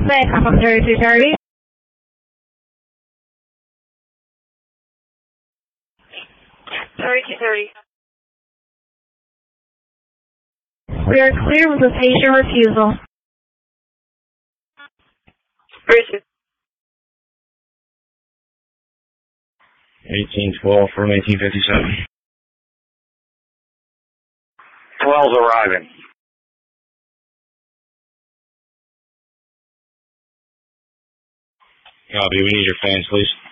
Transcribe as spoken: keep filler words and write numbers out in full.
Back up on thirty-two thirty. thirty-two thirty. We are clear with the patient refusal. thirty-two. eighteen twelve from eighteen fifty-seven. twelve's arriving. Copy. We need your fans, please.